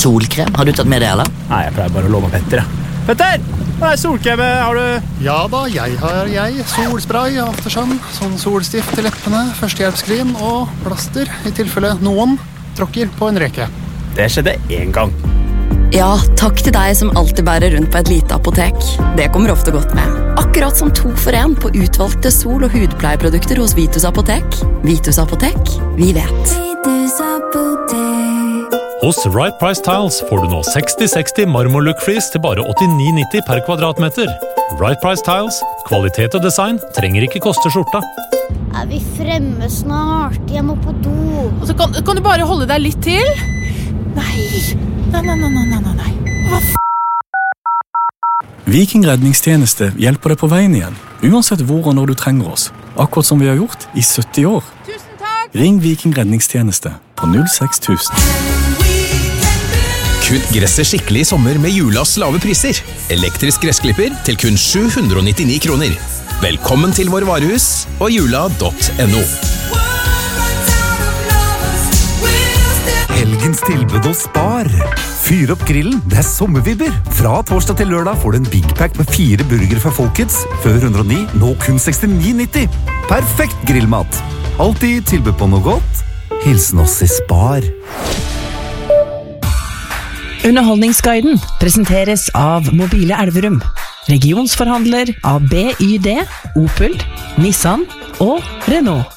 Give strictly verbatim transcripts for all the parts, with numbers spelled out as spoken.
Solkrem, har du tatt med det, eller? Nei, jeg pleier bare å låne Petter, ja. Petter! Nei, solkrem, har du... Ja da, jeg har jeg. Solspray, aftersun, sånn solstift til leppene, førstehjelpskrim og plaster, i tilfelle noen tråkker på en reke. Det skjedde en gang. Ja, takk til deg som alltid bærer rundt på et lite apotek. Det kommer ofte godt med. Akkurat som to for en på utvalgte sol- og hudpleieprodukter hos Vitus Apotek. Vitus Apotek, vi vet. Vitus Apotek. Hos Right Price Tiles får du nå seksti seksti marmorlook-flis til bare åttini nitti per kvadratmeter. Right Price Tiles, kvalitet og design trenger ikke koste skjorta. Er vi fremme snart? Jeg må på do. Altså, kan, kan du bare holde deg litt til? Nei, nei, nei, nei, nei, nei, nei. Hva f***? Viking redningstjeneste hjelper deg på veien igjen, uansett hvor og når du trenger oss. Akkurat som vi har gjort i sytti år. Tusen takk! Ring Viking redningstjeneste på null seks tusen. Kutt gresset skikkelig i sommer med Julas lave priser. Elektrisk gressklipper til kun sju hundre nittini kroner. Velkommen til vår varehus og jula punktum no. Helgens tilbud hos Spar. Fyr opp grillen, det er sommervibber. Fra torsdag til lørdag får du en Big Pack med fire burger for Folkets. Før hundre og ni, nå kun sekstini nitti. Perfekt grillmat. Alltid tilbud på noe godt. Hilsen oss i Spar. Underholdningsguiden presenteres av Mobile Elverum. Regionsforhandler av B Y D, Opel, Nissan og Renault.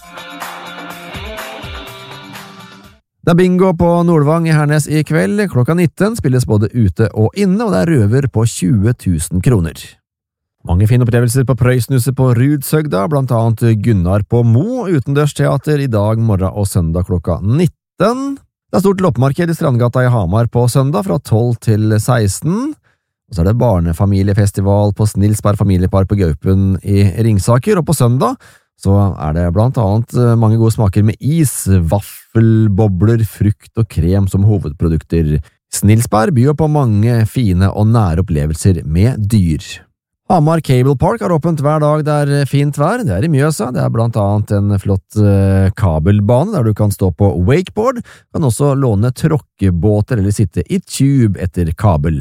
Det er bingo på Nordvang i Hernes i kveld. Klokka nitten spilles både ute og inne, og det er røver på tjue tusen kroner. Mange fine opplevelser på Prøysnuset på Rudsøgda, blant annet Gunnar på Mo, utendørsteater i dag, morgen og søndag klokka nitten. Det er stort loppemarked i Strandgata i Hamar på søndag fra tolv til seksten. Og så er det barnefamiliefestival på Snilsberg familiepar på Gaupen i Ringsaker, og på søndag så er det blant annet mange gode smaker med is, vaffel, bobler, frukt og krem som hovedprodukter. Snilsberg byr på mange fine og nære opplevelser med dyr. Hamar Cable Park har åpent hver dag det er fint vær. Det er i Mjøsa. Det er blant annet en flott uh, kabelbane der du kan stå på wakeboard. Kan også låne tråkkebåter eller sitte i tube etter kabel.